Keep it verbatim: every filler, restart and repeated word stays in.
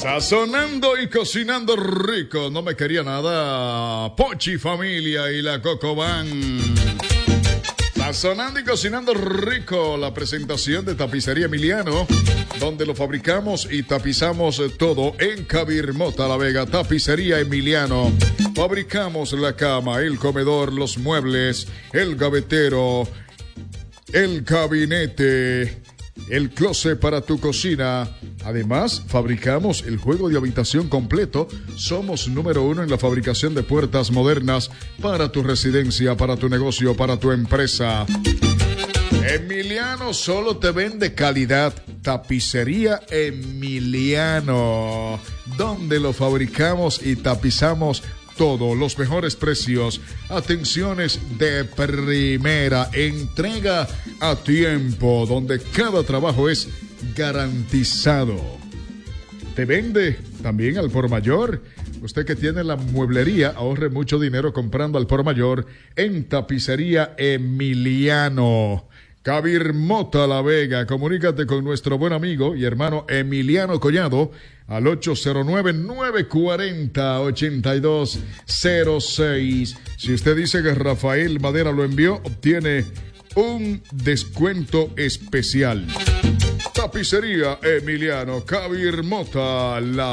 Sazonando y cocinando rico. No me quería nada. Pochi Familia y la Cocoban. Sazonando y cocinando rico. La presentación de Tapicería Emiliano, donde lo fabricamos y tapizamos todo en Cabirmota, La Vega. Tapicería Emiliano. Fabricamos la cama, el comedor, los muebles, el gavetero, el gabinete, el closet para tu cocina. Además, fabricamos el juego de habitación completo. Somos número uno en la fabricación de puertas modernas para tu residencia, para tu negocio, para tu empresa. Emiliano solo te vende calidad. Tapicería Emiliano, donde lo fabricamos y tapizamos todo, los mejores precios, atenciones de primera, entrega a tiempo, donde cada trabajo es garantizado. ¿Te vende también al por mayor? Usted que tiene la mueblería, ahorre mucho dinero comprando al por mayor en Tapicería Emiliano. Cabirmota, La Vega. Comunícate con nuestro buen amigo y hermano Emiliano Collado al ocho cero nueve, nueve cuatro cero, ocho dos cero seis. Si usted dice que Rafael Madera lo envió, obtiene un descuento especial. Tapicería Emiliano, Cabirmota, La